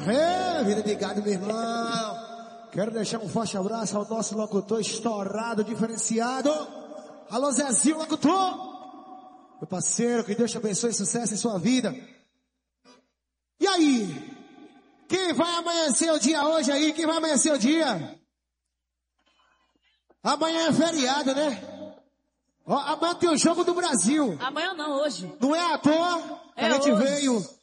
É, vida de gado, meu irmão. Quero deixar um forte abraço ao nosso locutor estourado, diferenciado. Alô, Zezinho, locutor. Meu parceiro, que Deus te abençoe e sucesso em sua vida. E aí? Quem vai amanhecer o dia hoje aí? Quem vai amanhecer o dia? Amanhã é feriado, né? Ó, amanhã tem o Jogo do Brasil. Amanhã não, hoje. Não é à toa que a gente hoje. veio